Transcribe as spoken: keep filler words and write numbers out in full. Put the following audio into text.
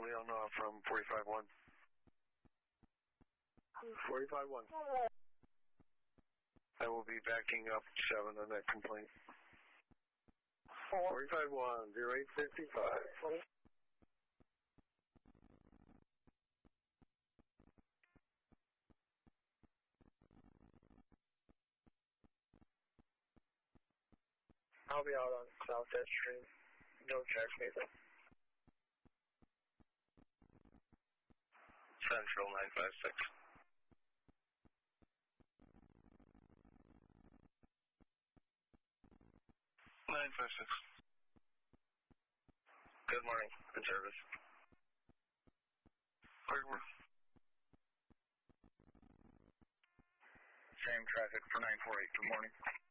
Leon uh, from forty-five one. forty-five one. I will be backing up seven on that complaint. forty-five one, zero eight fifty-five. I'll be out on South Dead Stream. Don't check me though. Central nine five six. nine five six. Good morning. Good service. Where Same traffic for nine four eight. Good morning.